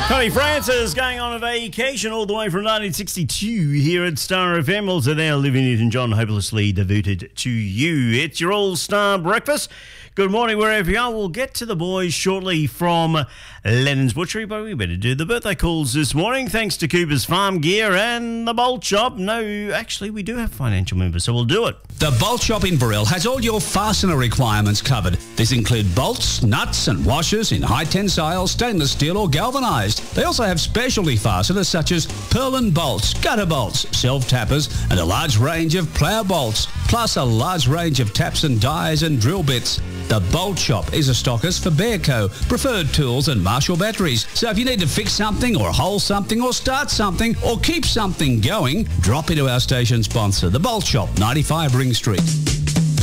Connie Francis going on a vacation all the way from 1962 here at Star FM. Also there, Olivia Newton-John, hopelessly devoted to you. It's your all-star breakfast. Good morning wherever you are. We'll get to the boys shortly from Lennon's Butchery, but we better do the birthday calls this morning. Thanks to Cooper's Farm Gear and the Bolt Shop. No, actually, we do have financial members, so we'll do it. The Bolt Shop in Burrell has all your fastener requirements covered. These include bolts, nuts and washers in high tensile, stainless steel or galvanised. They also have specialty fasteners such as purlin bolts, gutter bolts, self-tappers and a large range of plough bolts, plus a large range of taps and dies and drill bits. The Bolt Shop is a stockist for Bearco, Preferred Tools and Marshall Batteries. So if you need to fix something or hole something or start something or keep something going, drop into our station sponsor, The Bolt Shop, 95 Ring Street.